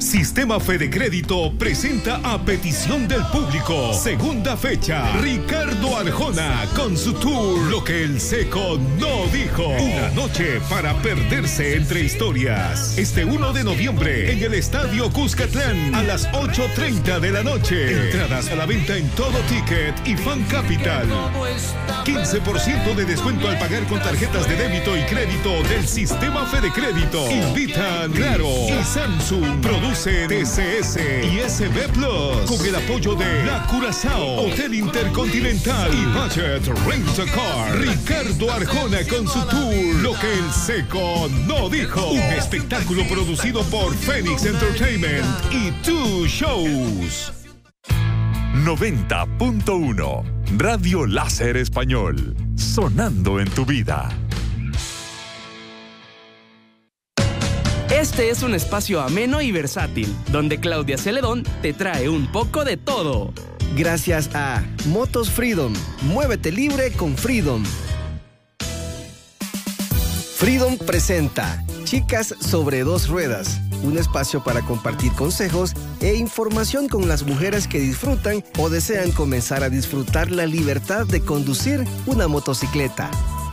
Sistema Fede Crédito presenta a petición del público. Segunda fecha, Ricardo Arjona con su tour Lo que el Seco no dijo. Una noche para perderse entre historias. Este 1 de noviembre en el Estadio Cuscatlán a las 8:30 de la noche. Entradas a la venta en Todo Ticket y Fan Capital. 15% de descuento al pagar con tarjetas de débito y crédito del Sistema Fede Crédito. Invitan Claro y Samsung. Produce TCS y SB Plus con el apoyo de La Curazao, Hotel Intercontinental y Budget Rent a Car. Ricardo Arjona con su tour Lo que el Seco no dijo. Un espectáculo producido por Phoenix Entertainment y Two Shows. 90.1 Radio Láser Español, sonando en tu vida. Este es un espacio ameno y versátil, donde Claudia Celedón te trae un poco de todo. Gracias a Motos Freedom. Muévete libre con Freedom. Freedom presenta Chicas sobre dos ruedas, un espacio para compartir consejos e información con las mujeres que disfrutan o desean comenzar a disfrutar la libertad de conducir una motocicleta.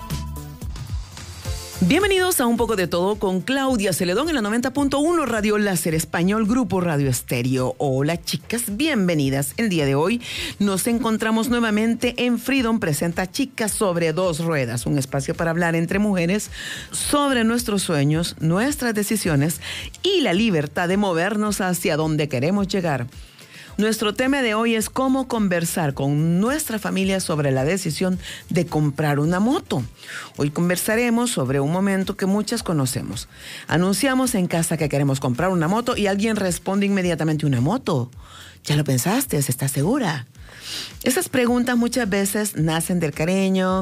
Bienvenidos a Un Poco de Todo con Claudia Celedón en la 90.1 Radio Láser Español, Grupo Radio Estéreo. Hola chicas, bienvenidas. El día de hoy nos encontramos nuevamente en Freedom presenta Chicas sobre dos ruedas, un espacio para hablar entre mujeres sobre nuestros sueños, nuestras decisiones y la libertad de movernos hacia donde queremos llegar. Nuestro tema de hoy es cómo conversar con nuestra familia sobre la decisión de comprar una moto. Hoy conversaremos sobre un momento que muchas conocemos. Anunciamos en casa que queremos comprar una moto y alguien responde inmediatamente: ¿una moto? ¿Ya lo pensaste? ¿Estás segura? Esas preguntas muchas veces nacen del cariño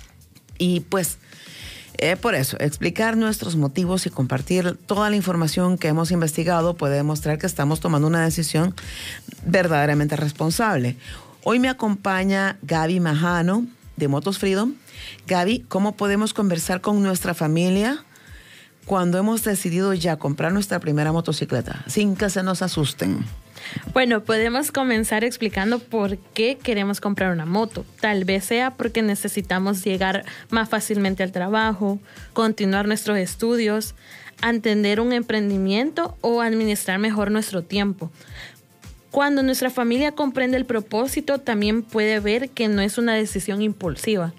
y pues... por eso, explicar nuestros motivos y compartir toda la información que hemos investigado puede demostrar que estamos tomando una decisión verdaderamente responsable. Hoy me acompaña Gaby Majano de Motos Freedom. Gaby, ¿cómo podemos conversar con nuestra familia cuando hemos decidido ya comprar nuestra primera motocicleta, sin que se nos asusten? Bueno, podemos comenzar explicando por qué queremos comprar una moto. Tal vez sea porque necesitamos llegar más fácilmente al trabajo, continuar nuestros estudios, atender un emprendimiento o administrar mejor nuestro tiempo. Cuando nuestra familia comprende el propósito, también puede ver que no es una decisión impulsiva.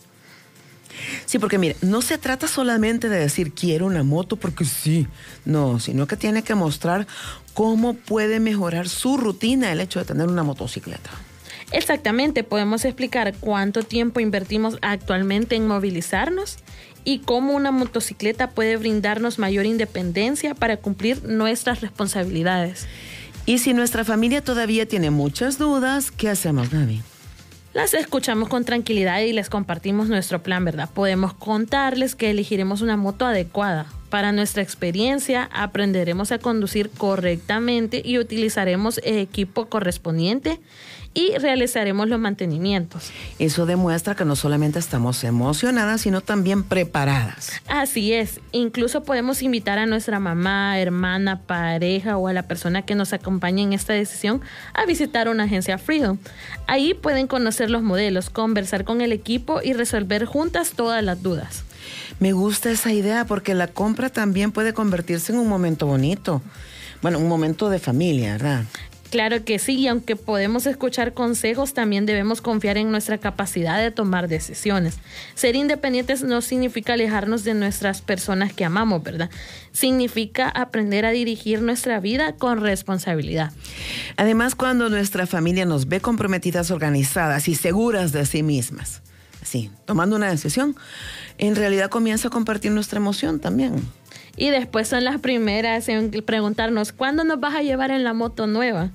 Sí, porque mire, no se trata solamente de decir quiero una moto porque sí, no, sino que tiene que mostrar cómo puede mejorar su rutina el hecho de tener una motocicleta. Exactamente, podemos explicar cuánto tiempo invertimos actualmente en movilizarnos y cómo una motocicleta puede brindarnos mayor independencia para cumplir nuestras responsabilidades. Y si nuestra familia todavía tiene muchas dudas, ¿qué hacemos, Gaby? Las escuchamos con tranquilidad y les compartimos nuestro plan, ¿verdad? Podemos contarles que elegiremos una moto adecuada. Para nuestra experiencia, aprenderemos a conducir correctamente y utilizaremos el equipo correspondiente y realizaremos los mantenimientos. Eso demuestra que no solamente estamos emocionadas, sino también preparadas. Así es. Incluso podemos invitar a nuestra mamá, hermana, pareja o a la persona que nos acompañe en esta decisión a visitar una agencia Freedom. Ahí pueden conocer los modelos, conversar con el equipo y resolver juntas todas las dudas. Me gusta esa idea porque la compra también puede convertirse en un momento bonito. Bueno, un momento de familia, ¿verdad? Claro que sí, y aunque podemos escuchar consejos, también debemos confiar en nuestra capacidad de tomar decisiones. Ser independientes no significa alejarnos de nuestras personas que amamos, ¿verdad? Significa aprender a dirigir nuestra vida con responsabilidad. Además, cuando nuestra familia nos ve comprometidas, organizadas y seguras de sí mismas, sí, tomando una decisión, en realidad comienza a compartir nuestra emoción también. Y después son las primeras en preguntarnos, ¿cuándo nos vas a llevar en la moto nueva?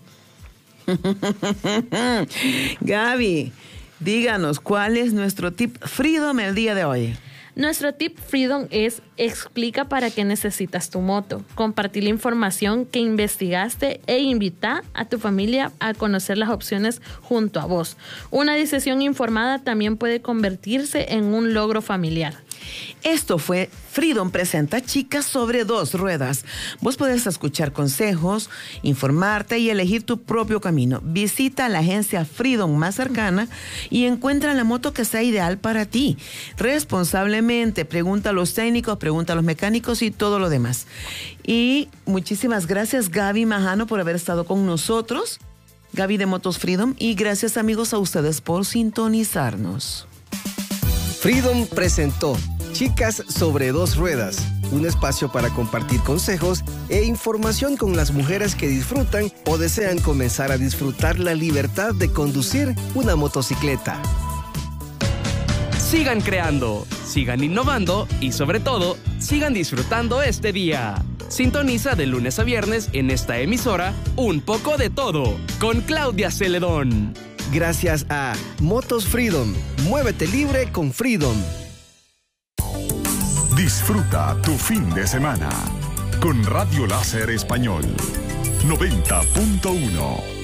Gaby, díganos, ¿cuál es nuestro tip Freedom el día de hoy? Nuestro tip Freedom es: explica para qué necesitas tu moto, compartir la información que investigaste e invita a tu familia a conocer las opciones junto a vos. Una decisión informada también puede convertirse en un logro familiar. Esto fue Freedom presenta Chicas sobre dos ruedas. Vos podés escuchar consejos, informarte y elegir tu propio camino. Visita la agencia Freedom más cercana y encuentra la moto que sea ideal para ti. Responsablemente, pregunta a los técnicos, pregunta a los mecánicos y todo lo demás. Y muchísimas gracias, Gaby Majano, por haber estado con nosotros. Gaby de Motos Freedom, y gracias, amigos, a ustedes por sintonizarnos. Freedom presentó Chicas sobre dos ruedas, un espacio para compartir consejos e información con las mujeres que disfrutan o desean comenzar a disfrutar la libertad de conducir una motocicleta. Sigan creando, sigan innovando y sobre todo, sigan disfrutando este día. Sintoniza de lunes a viernes en esta emisora Un poco de todo con Claudia Celedón. Gracias a Motos Freedom. Muévete libre con Freedom. Disfruta tu fin de semana con Radio Láser Español 90.1.